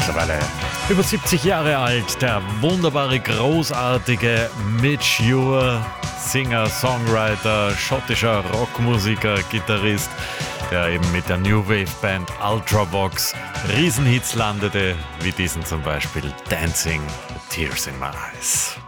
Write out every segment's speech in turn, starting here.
Mittlerweile über 70 Jahre alt, der wunderbare, großartige Midge Ure, Singer, Songwriter, schottischer Rockmusiker, Gitarrist, der eben mit der New Wave Band Ultravox Riesenhits landete, wie diesen zum Beispiel Dancing with Tears in My Eyes.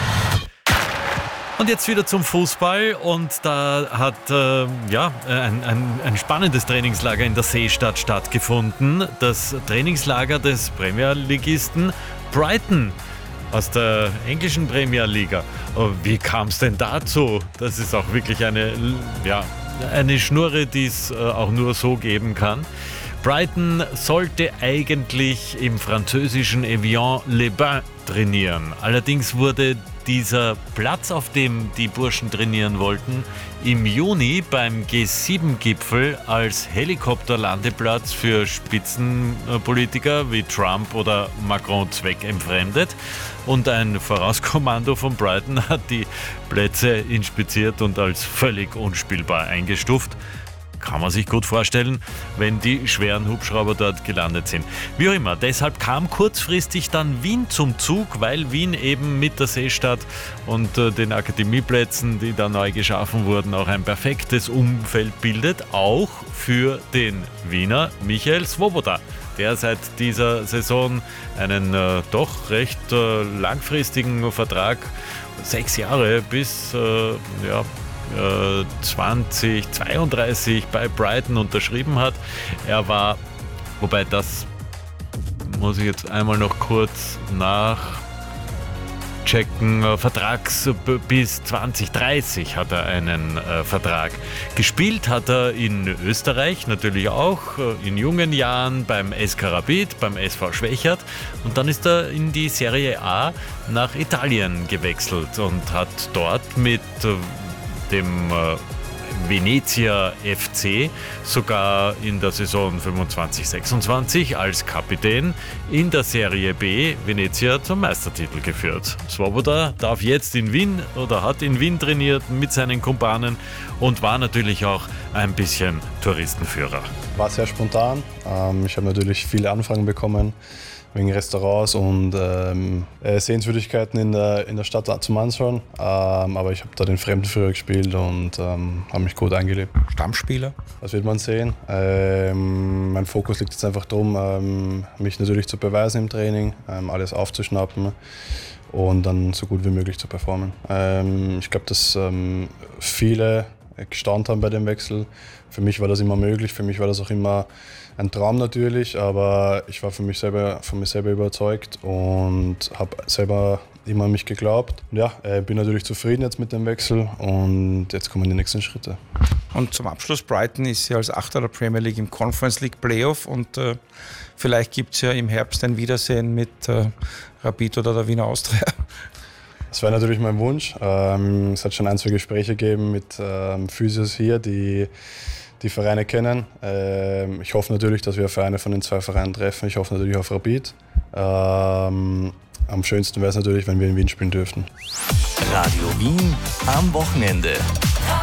Und jetzt wieder zum Fußball, und da hat ein spannendes Trainingslager in der Seestadt stattgefunden. Das Trainingslager des Premier-Ligisten Brighton aus der englischen Premier-Liga. Wie kam es denn dazu? Das ist auch wirklich eine Schnurre, die es auch nur so geben kann. Brighton sollte eigentlich im französischen Evian-les-Bains trainieren. Allerdings wurde dieser Platz, auf dem die Burschen trainieren wollten, im Juni beim G7-Gipfel als Helikopterlandeplatz für Spitzenpolitiker wie Trump oder Macron zweckentfremdet. Und ein Vorauskommando von Brighton hat die Plätze inspiziert und als völlig unspielbar eingestuft. Kann man sich gut vorstellen, wenn die schweren Hubschrauber dort gelandet sind. Wie auch immer, deshalb kam kurzfristig dann Wien zum Zug, weil Wien eben mit der Seestadt und den Akademieplätzen, die da neu geschaffen wurden, auch ein perfektes Umfeld bildet, auch für den Wiener Michael Svoboda, der seit dieser Saison einen doch recht langfristigen Vertrag, 6 Jahre bis 2032 bei Brighton unterschrieben hat. Er war, wobei das muss ich jetzt einmal noch kurz nachchecken, bis 2030 hat er einen Vertrag. Gespielt hat er in Österreich natürlich auch, in jungen Jahren beim SK Rapid, beim SV Schwächert, und dann ist er in die Serie A nach Italien gewechselt und hat dort mit dem Venezia FC sogar in der Saison 25-26 als Kapitän in der Serie B Venezia zum Meistertitel geführt. Svoboda darf jetzt in Wien oder hat in Wien trainiert mit seinen Kumpanen und war natürlich auch ein bisschen Touristenführer. War sehr spontan. Ich habe natürlich viele Anfragen bekommen wegen Restaurants und Sehenswürdigkeiten in der Stadt zum Anschauen. Aber ich habe da den Fremdenführer gespielt und habe mich gut eingelebt. Stammspieler? Das wird man sehen. Mein Fokus liegt jetzt einfach darum, mich natürlich zu beweisen im Training, alles aufzuschnappen und dann so gut wie möglich zu performen. Ich glaube, dass viele gestaunt haben bei dem Wechsel. Für mich war das immer möglich, für mich war das auch immer ein Traum natürlich, aber ich war von mir selber überzeugt und habe selber immer an mich geglaubt. Ja, bin natürlich zufrieden jetzt mit dem Wechsel und jetzt kommen die nächsten Schritte. Und zum Abschluss, Brighton ist ja als Achter der Premier League im Conference League Playoff und vielleicht gibt es ja im Herbst ein Wiedersehen mit Rapid oder der Wiener Austria. Das wäre natürlich mein Wunsch. Es hat schon 1, 2 Gespräche gegeben mit Physios hier, die Vereine kennen. Ich hoffe natürlich, dass wir Vereine von den 2 Vereinen treffen. Ich hoffe natürlich auf Rapid. Am schönsten wäre es natürlich, wenn wir in Wien spielen dürften. Radio Wien am Wochenende.